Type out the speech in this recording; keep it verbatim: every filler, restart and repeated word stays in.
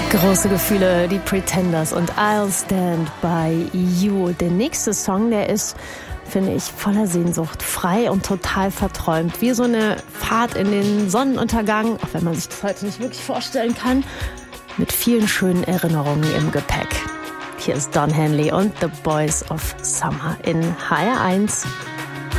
Große Gefühle, die Pretenders und I'll Stand By You. Der nächste Song, der ist, finde ich, voller Sehnsucht, frei und total verträumt. Wie so eine Fahrt in den Sonnenuntergang, auch wenn man sich das heute nicht wirklich vorstellen kann, mit vielen schönen Erinnerungen im Gepäck. Hier ist Don Henley und The Boys of Summer in H R eins.